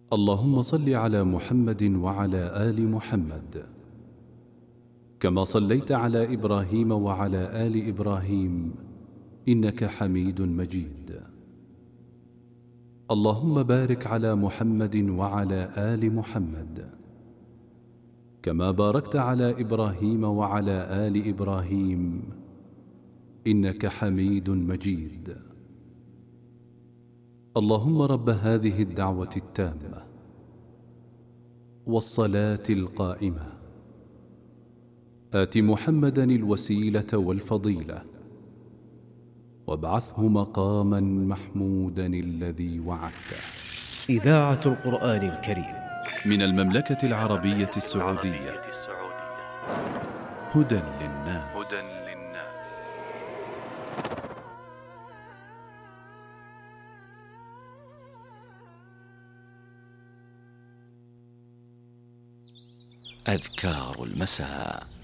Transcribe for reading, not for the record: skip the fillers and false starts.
اللهم صل على محمد وعلى آل محمد كما صليت على إبراهيم وعلى آل إبراهيم إنك حميد مجيد. اللهم بارك على محمد وعلى آل محمد كما باركت على إبراهيم وعلى آل إبراهيم إنك حميد مجيد. اللهم رب هذه الدعوة التامة والصلاة القائمة آت محمدا الوسيلة والفضيلة وابعثه مقاما محمودا الذي وعدته. إذاعة القرآن الكريم من المملكة العربية السعودية. هدى للناس. أذكار المساء.